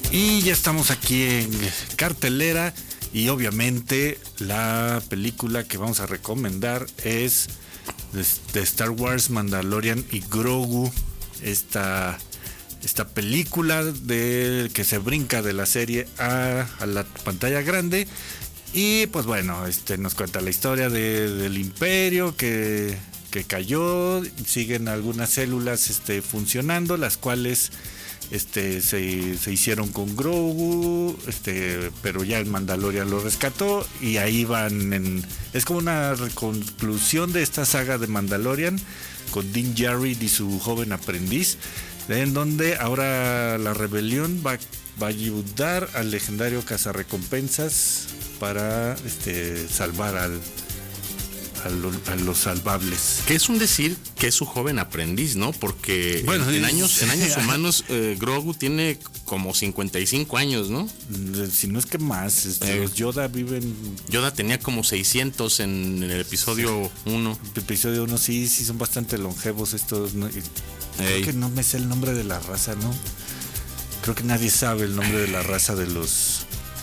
Y ya estamos aquí en cartelera y obviamente la película que vamos a recomendar es de Star Wars, Mandalorian y Grogu. Esta película que se brinca de la serie a la pantalla grande. Y pues bueno, nos cuenta la historia del imperio que cayó. Siguen algunas células funcionando, las cuales se hicieron con Grogu, pero ya el Mandalorian lo rescató y ahí van es como una reconclusión de esta saga de Mandalorian con Din Djarin y su joven aprendiz, en donde ahora la rebelión va a ayudar al legendario cazarrecompensas para salvar a los salvables. Que es un decir que es su joven aprendiz, ¿no? Porque bueno, en años humanos Grogu tiene como 55 años, ¿no? Si no es que más. Los Yoda Yoda tenía como 600 en el episodio 1. El episodio 1 sí son bastante longevos estos, ¿no? Creo que no me sé el nombre de la raza, ¿no? Creo que nadie sabe el nombre de la raza de los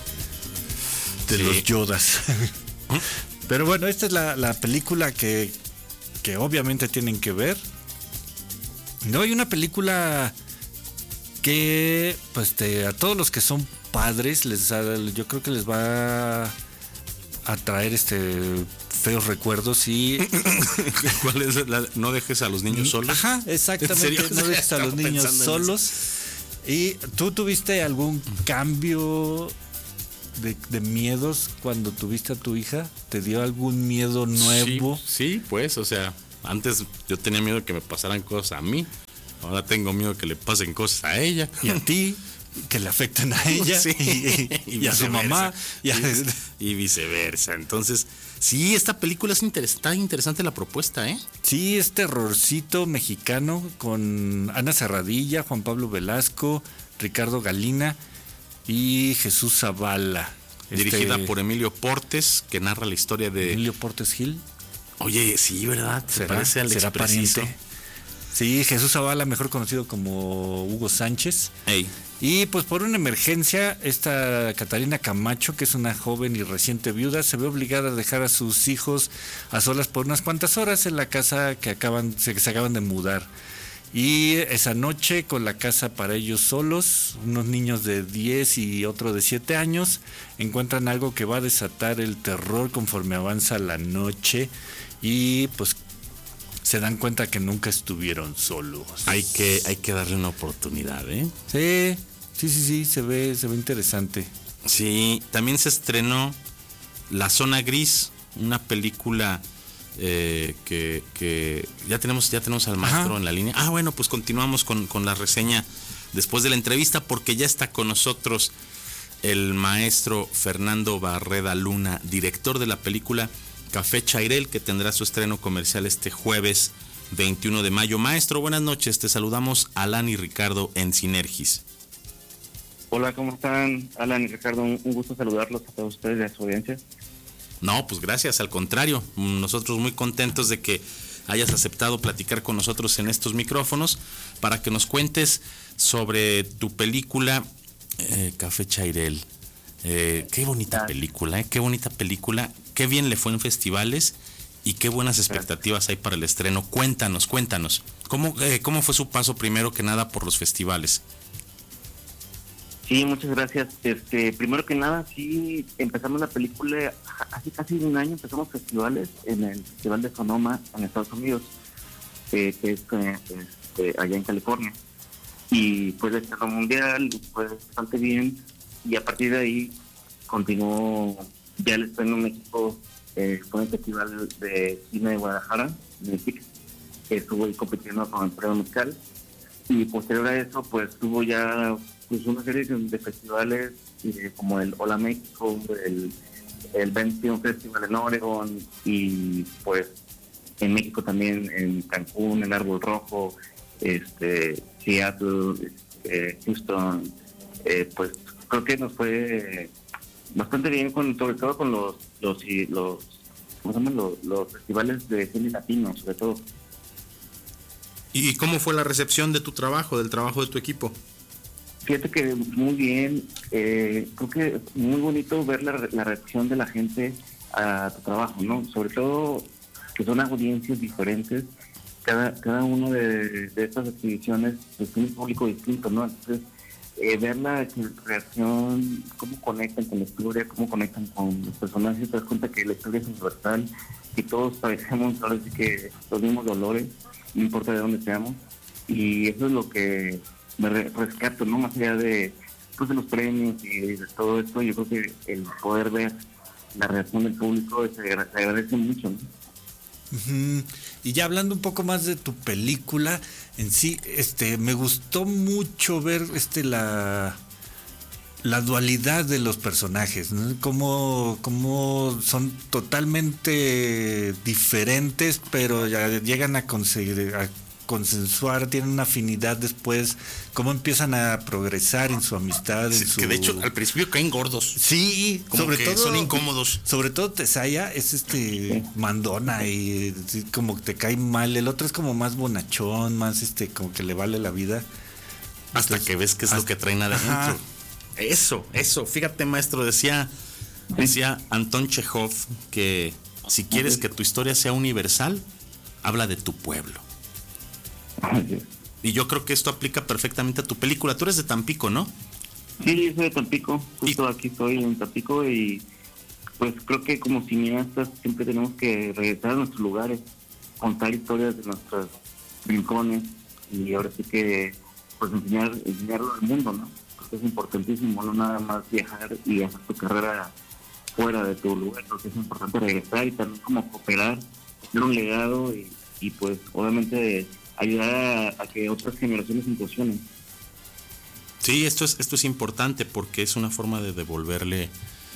Yodas. Pero bueno, esta es la película que obviamente tienen que ver. No, hay una película que pues a todos los que son padres yo creo que les va a traer feos recuerdos y ¿cuál es no dejes a los niños solos? Ajá, exactamente, no dejes a los niños solos. ¿Y tú tuviste algún cambio de miedos cuando tuviste a tu hija? ¿Te dio algún miedo nuevo? Sí, pues, o sea, antes yo tenía miedo de que me pasaran cosas a mí, ahora tengo miedo de que le pasen cosas a ella. Y a ti, que le afecten a ella, sí, y a su mamá. Y viceversa. Entonces, sí, esta película está interesante la propuesta, ¿eh? Sí, es terrorcito mexicano con Ana Serradilla, Juan Pablo Velasco, Ricardo Galina y Jesús Zavala. Dirigida por Emilio Portes, que narra la historia de Emilio Portes Gil. Oye, sí, ¿verdad? Se parece al expresidente. Sí, Jesús Zavala, mejor conocido como Hugo Sánchez. Ey. Y pues por una emergencia, esta Catalina Camacho, que es una joven y reciente viuda, se ve obligada a dejar a sus hijos a solas por unas cuantas horas en la casa que se acaban de mudar. Y esa noche, con la casa para ellos solos, unos niños de 10 y otro de 7 años, encuentran algo que va a desatar el terror conforme avanza la noche y pues se dan cuenta que nunca estuvieron solos. Hay que darle una oportunidad, ¿eh? Sí, se ve interesante. Sí, también se estrenó La Zona Gris, una película que ya tenemos al maestro en la línea. Bueno, pues continuamos con la reseña después de la entrevista, porque ya está con nosotros el maestro Fernando Barreda Luna, director de la película Café Chairel, que tendrá su estreno comercial este jueves 21 de mayo. Maestro, buenas noches, te saludamos Alan y Ricardo en Sinergis. Hola, ¿cómo están? Alan y Ricardo, un gusto saludarlos a todos ustedes y a su audiencia. No, pues gracias, al contrario, nosotros muy contentos de que hayas aceptado platicar con nosotros en estos micrófonos para que nos cuentes sobre tu película Café Chairel. Qué bonita película, qué bonita película, qué bien le fue en festivales y qué buenas expectativas hay para el estreno. Cuéntanos, ¿cómo fue su paso primero que nada por los festivales? Sí, muchas gracias. Primero que nada, sí, empezamos la película hace casi un año, empezamos festivales en el Festival de Sonoma en Estados Unidos, que es allá en California. Y fue de estreno mundial, fue bastante bien, y a partir de ahí continuó ya el estreno en México, fue el Festival de Cine de Guadalajara, MIPIC, que estuvo ahí compitiendo con el premio musical, y posterior a eso pues tuvo ya pues una serie de festivales como el Hola México, el Ben Film Festival en Oregon, y pues en México también en Cancún, el Árbol Rojo, Seattle, Houston, pues creo que nos fue bastante bien, sobre todo con los ¿cómo se llaman? Los festivales de cine latino, sobre todo. ¿Y cómo fue la recepción de tu trabajo, del trabajo de tu equipo? Fíjate que muy bien, creo que es muy bonito ver la reacción de la gente a tu trabajo, ¿no? Sobre todo que son audiencias diferentes, cada uno de estas exhibiciones pues, tiene un público distinto, ¿no? Entonces, ver la reacción, cómo conectan con la historia, cómo conectan con los personajes, te das cuenta que la historia es universal y todos padecemos ahora sí que los mismos dolores, no importa de dónde seamos, y eso es lo que me rescato, ¿no? Más allá de, pues, de los premios y de todo esto, yo creo que el poder ver la reacción del público se agradece mucho, ¿no? Ujú. Y ya hablando un poco más de tu película en sí, me gustó mucho ver la dualidad de los personajes, ¿no? Cómo son totalmente diferentes, pero ya llegan a conseguir a consensuar, tienen una afinidad después, cómo empiezan a progresar en su amistad, en su... Que de hecho al principio caen gordos. Sí, Como sobre que todo son incómodos. Sobre todo Tesaya es mandona y sí, como que te cae mal. El otro es como más bonachón, más como que le vale la vida. Hasta que ves qué es lo que traen adentro. Ajá. Eso. Fíjate, maestro, decía Anton Chekhov que si quieres que tu historia sea universal, habla de tu pueblo. Y yo creo que esto aplica perfectamente a tu película. Tú eres de Tampico, ¿no? Sí, yo soy de Tampico, justo aquí estoy en Tampico y pues creo que como cineastas siempre tenemos que regresar a nuestros lugares, contar historias de nuestros rincones y ahora sí que pues enseñarlo al mundo, ¿no? Porque es importantísimo, no nada más viajar y hacer tu carrera fuera de tu lugar, creo que es importante regresar y también como cooperar, dar un legado y pues obviamente ayudar a que otras generaciones incursionen. Sí, esto es importante porque es una forma de devolverle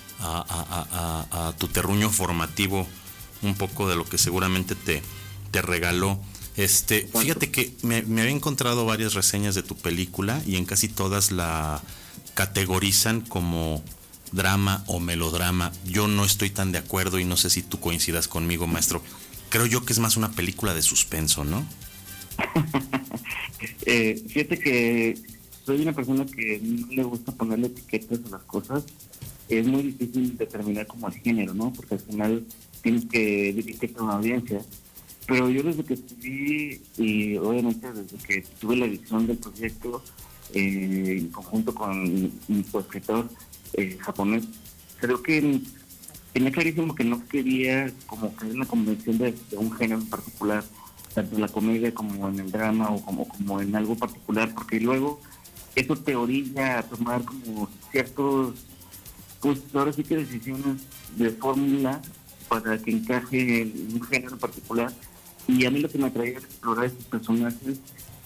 a tu terruño formativo un poco de lo que seguramente te regaló. Fíjate que me había encontrado varias reseñas de tu película y en casi todas la categorizan como drama o melodrama. Yo no estoy tan de acuerdo y no sé si tú coincidas conmigo, maestro. Creo yo que es más una película de suspenso, ¿no? Fíjate que soy una persona que no le gusta ponerle etiquetas a las cosas. Es muy difícil determinar como el género, ¿no? Porque al final tienes que dirigirte a una audiencia. Pero yo desde que escribí y obviamente desde que tuve la edición del proyecto en conjunto con mi coescritor japonés, creo que tenía clarísimo que no quería como caer en la convención de un género en particular, tanto en la comedia como en el drama o como en algo particular, porque luego eso te orilla a tomar como ciertos, pues ahora sí que decisiones de fórmula para que encaje en un género en particular. Y a mí lo que me atraía era explorar estos personajes,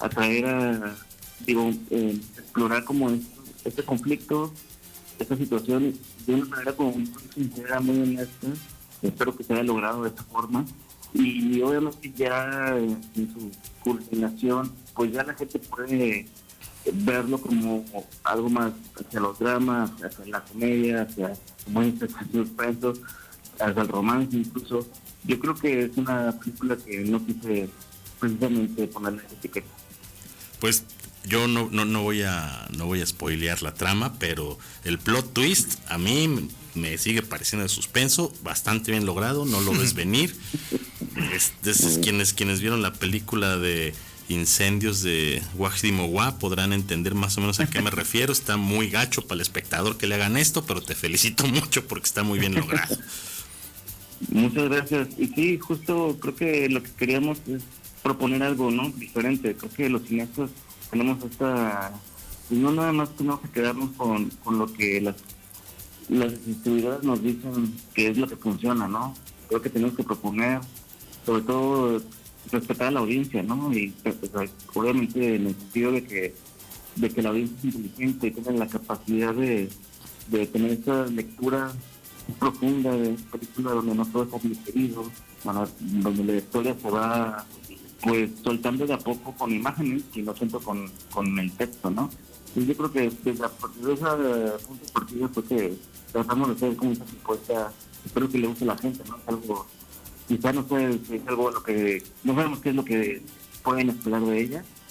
explorar como este conflicto, esta situación de una manera como muy sincera, muy honesta. Espero que se haya logrado de esta forma. Y obviamente ya en su culminación, pues ya la gente puede verlo como algo más hacia los dramas, hacia la comedia, hacia como el suspenso, hacia el romance incluso. Yo creo que es una película que no quise precisamente ponerle etiqueta. Pues yo no voy a spoilear la trama, pero el plot twist a mí me sigue pareciendo de suspenso, bastante bien logrado, no lo ves venir. Quienes vieron la película de Incendios de Wajdi Mowat podrán entender más o menos a qué me refiero. Está muy gacho para el espectador que le hagan esto, pero te felicito mucho porque está muy bien logrado. Muchas gracias. Y sí, justo creo que lo que queríamos es proponer algo, ¿no? Diferente. Creo que los cineastas tenemos no nada más tenemos que quedarnos con lo que las distribuidoras nos dicen que es lo que funciona, ¿no? Creo que tenemos que proponer, sobre todo, respetar a la audiencia, ¿no? Y pues, obviamente en el sentido de que la audiencia es inteligente y tiene la capacidad de tener esa lectura profunda de película donde no todo está digerido, donde la historia se va pues soltando de a poco con imágenes y no tanto con el texto, ¿no? Y yo creo que desde ese punto de partida fue que tratamos de hacer como esa propuesta, espero que le guste a la gente, ¿no? Algo, quizá no sé si es algo lo que no sabemos qué es lo que pueden esperar de ella,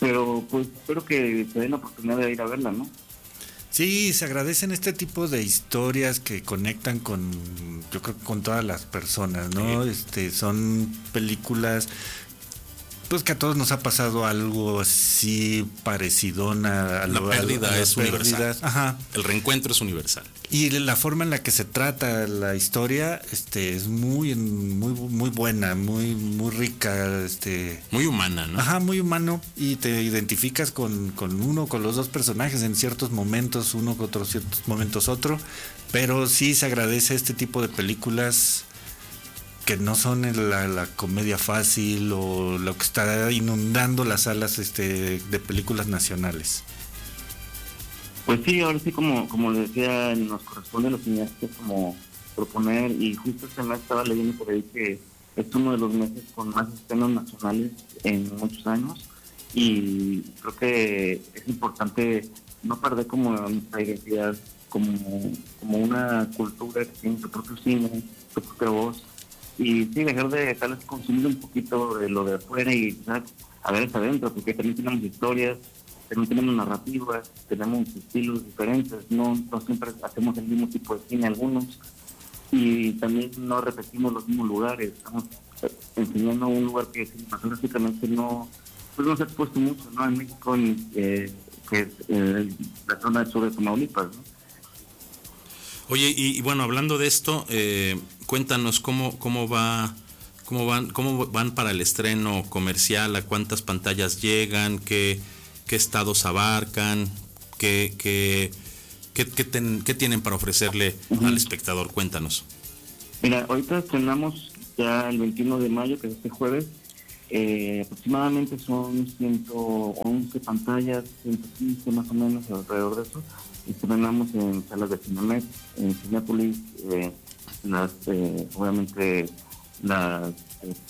Pero pues espero que se den la oportunidad de ir a verla, ¿no? Sí, se agradecen este tipo de historias que conectan con, yo creo, con todas las personas, ¿no? Son películas, pues que a todos nos ha pasado algo así parecido a la pérdida es universal. Ajá. El reencuentro es universal. Y la forma en la que se trata la historia, es muy buena, muy rica, muy humana, ¿no? Ajá, muy humano, y te identificas con los dos personajes en ciertos momentos, uno con otros ciertos momentos otro, pero sí se agradece este tipo de películas que no son la comedia fácil o lo que está inundando las salas de películas nacionales. Pues sí, ahora sí, como les decía, nos corresponde a los cineastas como proponer, y justo este mes estaba leyendo por ahí que es uno de los meses con más estrenos nacionales en muchos años, y creo que es importante no perder como nuestra identidad como una cultura que tiene su propio cine, su propia voz, y sí, dejar de tal vez consumir un poquito de lo de afuera y a ver hacia adentro, porque también tenemos historias, también tenemos narrativas, tenemos estilos diferentes, no siempre hacemos el mismo tipo de cine algunos, y también no repetimos los mismos lugares, estamos enseñando un lugar que cinematográficamente no se ha expuesto mucho, ¿no? En México, que es la zona del sur de Tamaulipas, ¿no? Oye, y bueno, hablando de esto, cuéntanos cómo van para el estreno comercial, a cuántas pantallas llegan, qué estados abarcan, qué tienen para ofrecerle al espectador. Cuéntanos. Mira, ahorita estrenamos ya el 21 de mayo, que es este jueves. Aproximadamente son 111 pantallas, 115 más o menos, alrededor de eso. Estrenamos en salas de Cinemex, en Cinépolis, obviamente las